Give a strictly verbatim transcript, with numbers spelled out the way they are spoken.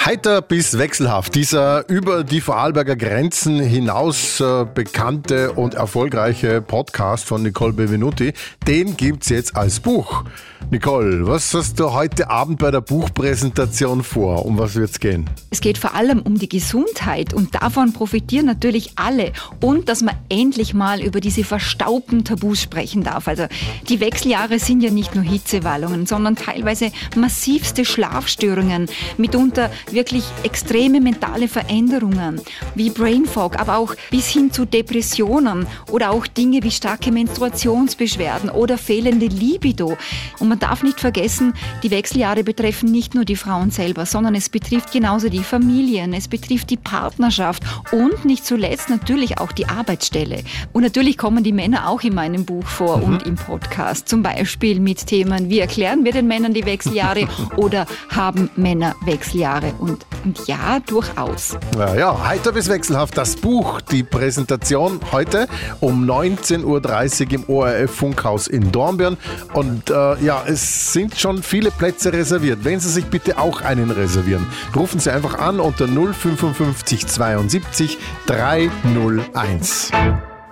Heiter bis wechselhaft. Dieser über die Vorarlberger Grenzen hinaus äh, bekannte und erfolgreiche Podcast von Nicole Benvenuti, den gibt's jetzt als Buch. Nicole, was hast du heute Abend bei der Buchpräsentation vor? Um was wird's gehen? Es geht vor allem um die Gesundheit und davon profitieren natürlich alle. Und dass man endlich mal über diese verstaubten Tabus sprechen darf. Also die Wechseljahre sind ja nicht nur Hitzewallungen, sondern teilweise massivste Schlafstörungen, mitunter wirklich extreme mentale Veränderungen wie Brain Fog, aber auch bis hin zu Depressionen oder auch Dinge wie starke Menstruationsbeschwerden oder fehlende Libido. Und man darf nicht vergessen, die Wechseljahre betreffen nicht nur die Frauen selber, sondern es betrifft genauso die Familien, es betrifft die Partnerschaft und nicht zuletzt natürlich auch die Arbeitsstelle. Und natürlich kommen die Männer auch in meinem Buch vor mhm. und im Podcast. Zum Beispiel mit Themen, wie erklären wir den Männern die Wechseljahre oder haben Männer Wechseljahre? Und, und ja, durchaus. Ja, ja, heiter bis wechselhaft. Das Buch, die Präsentation heute um neunzehn Uhr dreißig im O R F-Funkhaus in Dornbirn. Und äh, ja, es sind schon viele Plätze reserviert. Wenn Sie sich bitte auch einen reservieren, rufen Sie einfach an unter null fünfundfünfzig zweiundsiebzig dreihunderteins.